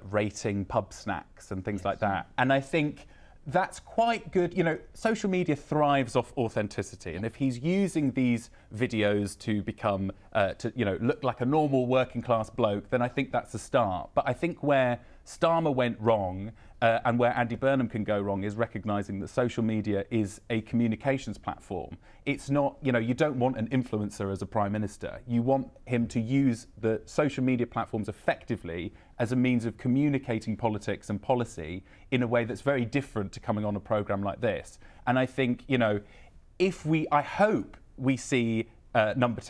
rating pub snacks and things like that. And I think that's quite good. You know, social media thrives off authenticity, and if he's using these videos to become, look like a normal working class bloke, then I think that's a start. But I think where Starmer went wrong and where Andy Burnham can go wrong is recognising that social media is a communications platform. It's not, you don't want an influencer as a prime minister. You want him to use the social media platforms effectively as a means of communicating politics and policy in a way that's very different to coming on a programme like this. And I think, I hope we see Number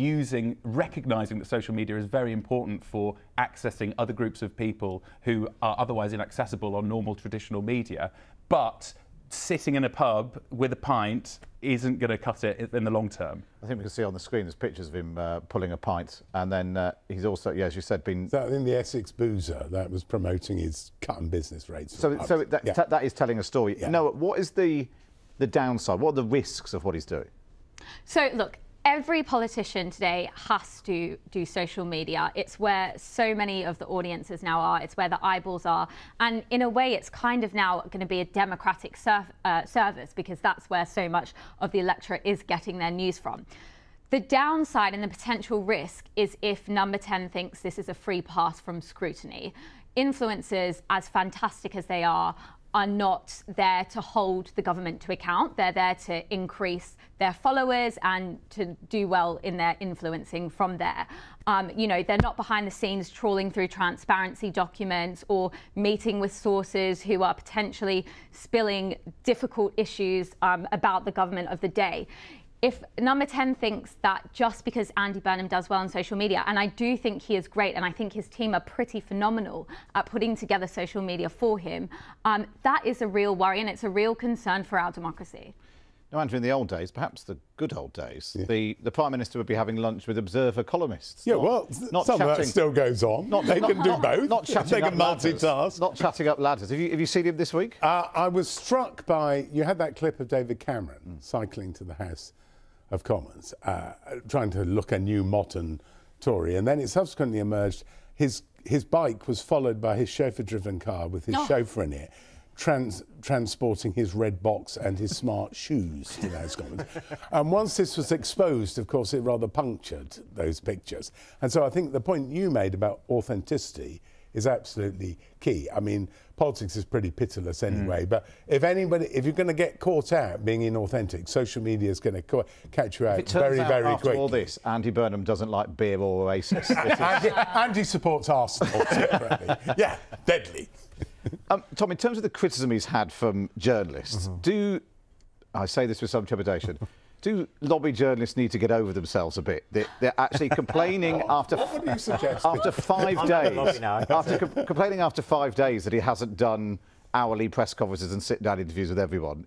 10 recognising that social media is very important for accessing other groups of people who are otherwise inaccessible on normal traditional media, but sitting in a pub with a pint isn't going to cut it in the long term. I think we can see on the screen there's pictures of him pulling a pint, and then he's also, as you said, been... So in the Essex Boozer, that was promoting his cutting business rates. So that is telling a story. Yeah. Noah, what is the downside? What are the risks of what he's doing? So, look, every politician today has to do social media. It's where so many of the audiences now are. It's where the eyeballs are. And in a way, it's kind of now going to be a democratic service, because that's where so much of the electorate is getting their news from. The downside and the potential risk is if Number 10 thinks this is a free pass from scrutiny. Influencers, as fantastic as they are not there to hold the government to account. They're there to increase their followers and to do well in their influencing from there. They're not behind the scenes trawling through transparency documents or meeting with sources who are potentially spilling difficult issues about the government of the day. If Number 10 thinks that just because Andy Burnham does well on social media, and I do think he is great, and I think his team are pretty phenomenal at putting together social media for him, that is a real worry, and it's a real concern for our democracy. Now, Andrew, in the old days, perhaps the good old days, the Prime Minister would be having lunch with Observer columnists. Yeah, some of that still goes on. They can do both. Not chatting they up can multitask. Ladders. Not chatting up ladders. Have you seen him this week? I was struck by, you had that clip of David Cameron cycling to the House of Commons, trying to look a new modern Tory, and then it subsequently emerged his bike was followed by his chauffeur-driven car with his chauffeur in it, transporting his red box and his smart shoes to the House of Commons. And once this was exposed, of course, it rather punctured those pictures. And so I think the point you made about authenticity is absolutely key. I mean, politics is pretty pitiless anyway, but if you're going to get caught out being inauthentic, social media is going to catch you out very, very quickly. After all this, Andy Burnham doesn't like beer or Oasis. Andy supports Arsenal, separately. Yeah, deadly. Tom, in terms of the criticism he's had from journalists, I say this with some trepidation, do lobby journalists need to get over themselves a bit? They're actually complaining after 5 days. Complaining after 5 days that he hasn't done hourly press conferences and sit-down interviews with everyone.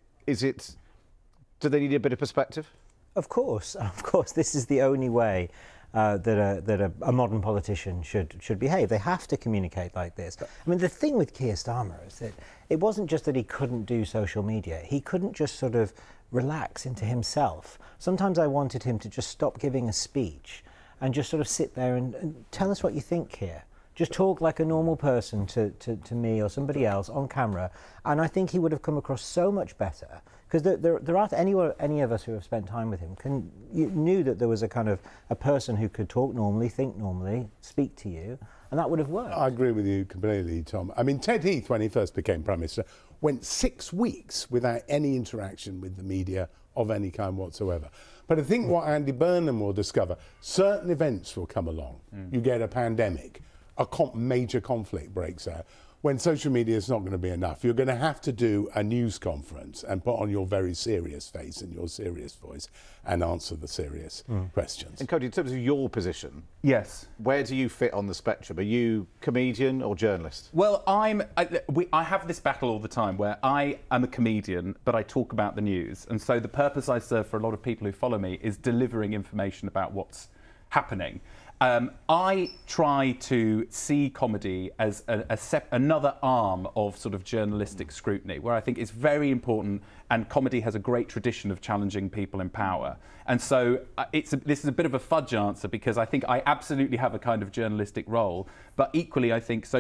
Do they need a bit of perspective? Of course. This is the only way that a modern politician should behave. They have to communicate like this. I mean, the thing with Keir Starmer is that it wasn't just that he couldn't do social media. He couldn't just sort of relax into himself. Sometimes I wanted him to just stop giving a speech and just sort of sit there and tell us what you think here. Just talk like a normal person to me or somebody else on camera, and I think he would have come across so much better. Because there aren't any of us who have spent time with him knew that there was a person who could talk normally, think normally, speak to you, and that would have worked. I agree with you completely, Tom. I mean, Ted Heath, when he first became Prime Minister, went 6 weeks without any interaction with the media of any kind whatsoever. But I think what Andy Burnham will discover, certain events will come along. You get a pandemic, a major conflict breaks out. When social media is not going to be enough, you're going to have to do a news conference and put on your very serious face and your serious voice and answer the serious questions. And Cody, in terms of your position, yes, where do you fit on the spectrum? Are you comedian or journalist? Well, I have this battle all the time where I am a comedian, but I talk about the news. And so the purpose I serve for a lot of people who follow me is delivering information about what's happening. I try to see comedy as another arm of sort of journalistic scrutiny, where I think it's very important, and comedy has a great tradition of challenging people in power. And so this is a bit of a fudge answer, because I think I absolutely have a kind of journalistic role, but equally I think